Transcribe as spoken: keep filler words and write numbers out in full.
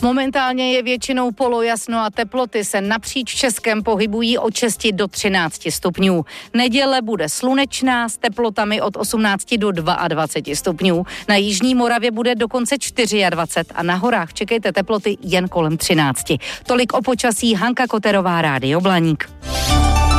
Momentálně je většinou polojasno a teploty se napříč Českem pohybují od šesti do třinácti stupňů. Neděle bude slunečná s teplotami od osmnácti do dvaceti dvou stupňů. Na jižní Moravě bude dokonce dvacet čtyři a na horách čekejte teploty jen kolem třinácti. Tolik o počasí, Hanka Koterová, Rádio Blaník.